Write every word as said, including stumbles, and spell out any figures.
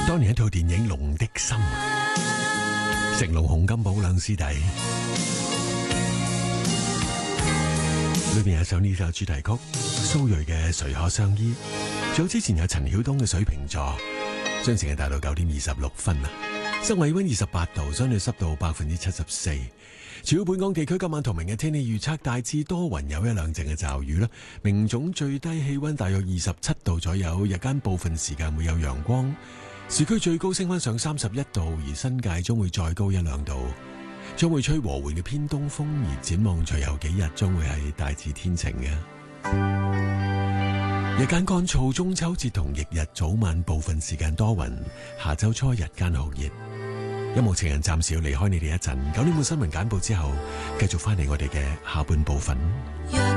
當年一套電影《龍的心》，成龍、洪金寶兩師弟，裏面有首呢首主題曲，蘇芮嘅《誰可相依》。早之前有陳曉東嘅《水瓶座》，將時間達到九點二十六分啦。室外氣溫二十八度，相對濕度百分之七十四。主要本港地區今晚同明日天氣預測大致多雲，有一兩陣嘅驟雨啦。明早最低氣溫大約二十七度左右，日間部分時間會有陽光。市區最高升溫上三十一度，而新界將會再高一兩度。將會吹和緩嘅偏東風，而展望隨後幾日將會係大致天晴嘅。日間乾燥，中秋節同翌日早晚部分時間多雲，下周初日間酷熱。音樂情人暫時要離開你哋一陣，九點半新聞簡報之後，繼續翻嚟我哋嘅下半部分。